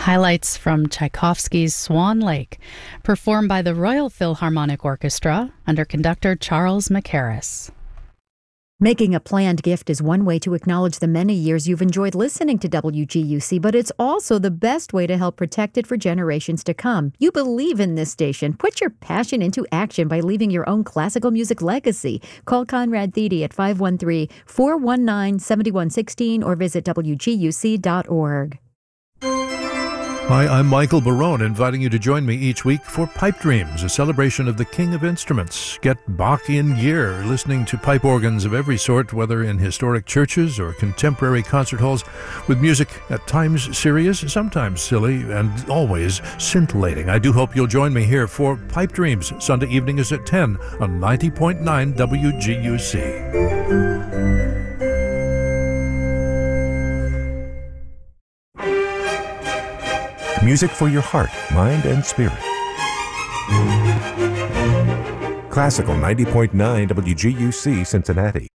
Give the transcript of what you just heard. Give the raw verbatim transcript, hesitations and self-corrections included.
Highlights from Tchaikovsky's Swan Lake, performed by the Royal Philharmonic Orchestra under conductor Charles Mackerras. Making a planned gift is one way to acknowledge the many years you've enjoyed listening to W G U C, but it's also the best way to help protect it for generations to come. You believe in this station. Put your passion into action by leaving your own classical music legacy. Call Conrad Thede at five one three, four one nine, seven one one six or visit W G U C dot org. Hi, I'm Michael Barone, inviting you to join me each week for Pipe Dreams, a celebration of the King of Instruments. Get Bach in gear, listening to pipe organs of every sort, whether in historic churches or contemporary concert halls, with music at times serious, sometimes silly, and always scintillating. I do hope you'll join me here for Pipe Dreams. Sunday evening is at ten on ninety point nine W G U C. Music for your heart, mind, and spirit. Classical ninety point nine W G U C Cincinnati.